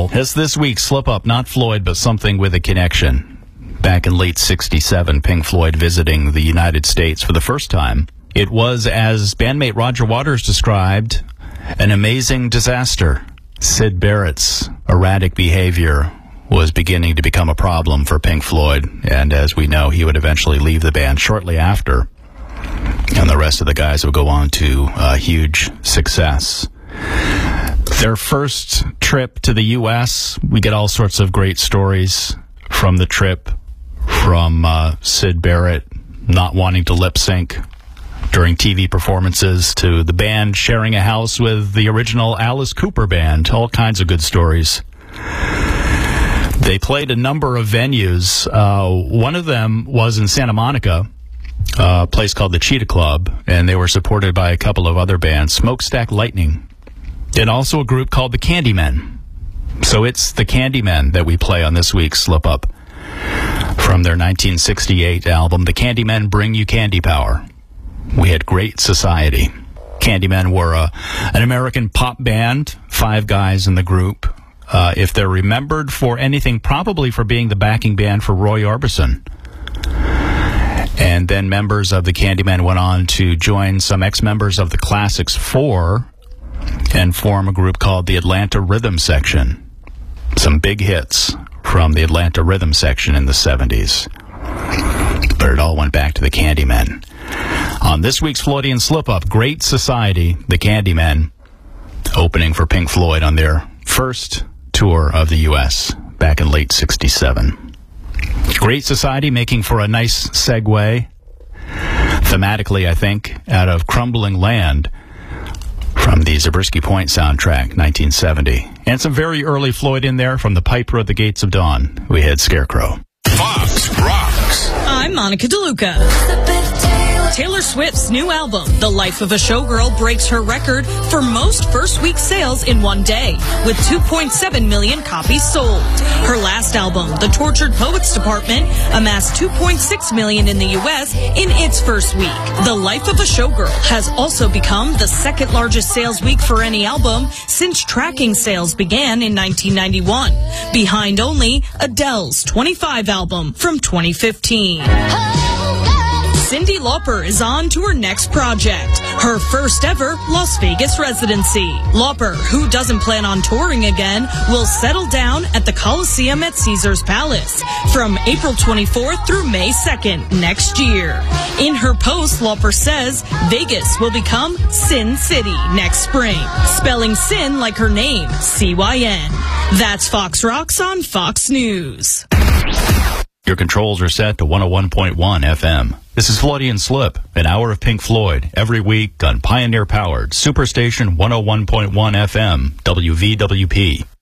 Michael. As this week's slip-up, not Floyd, but something with a connection. Back in late 67, Pink Floyd visiting the United States for the first time. It was, as bandmate Roger Waters described, an amazing disaster. Syd Barrett's erratic behavior was beginning to become a problem for Pink Floyd, and as we know, he would eventually leave the band shortly after, and the rest of the guys would go on to huge success. Their first trip to the U.S., we get all sorts of great stories from the trip, from Syd Barrett not wanting to lip sync during TV performances, to the band sharing a house with the original Alice Cooper band. All kinds of good stories. They played a number of venues. One of them was in Santa Monica, a place called the Cheetah Club, and they were supported by a couple of other bands, Smokestack Lightning, and also a group called the Candymen. So it's the Candymen that we play on this week's Slip Up from their 1968 album, The Candymen Bring You Candy Power. We had Great Society. Candymen were an American pop band, 5 guys in the group. If they're remembered for anything, probably for being the backing band for Roy Orbison. And then members of the Candymen went on to join some ex-members of the Classics 4 and form a group called the Atlanta Rhythm Section. Some big hits from the Atlanta Rhythm Section in the 70s. But it all went back to the Candymen. On this week's Floydian Slip-Up, Great Society, the Candymen, opening for Pink Floyd on their first tour of the U.S. back in late 67. Great Society making for a nice segue, thematically, I think, out of Crumbling Land from the Zabriskie Point soundtrack, 1970. And some very early Floyd in there from the Piper at the Gates of Dawn. We had Scarecrow. Fox Rocks. I'm Monica DeLuca. Taylor Swift's new album, The Life of a Showgirl, breaks her record for most first-week sales in one day, with 2.7 million copies sold. Her last album, The Tortured Poets Department, amassed 2.6 million in the U.S. in its first week. The Life of a Showgirl has also become the second largest sales week for any album since tracking sales began in 1991, behind only Adele's 25 album from 2015. Cyndi Lauper is on to her next project, her first ever Las Vegas residency. Lauper, who doesn't plan on touring again, will settle down at the Coliseum at Caesars Palace from April 24th through May 2nd next year. In her post, Lauper says Vegas will become Sin City next spring, spelling Sin like her name, C-Y-N. That's Fox Rocks on Fox News. Your controls are set to 101.1 FM. This is Floydian Slip, an hour of Pink Floyd, every week on Pioneer-powered Superstation 101.1 FM, WVWP.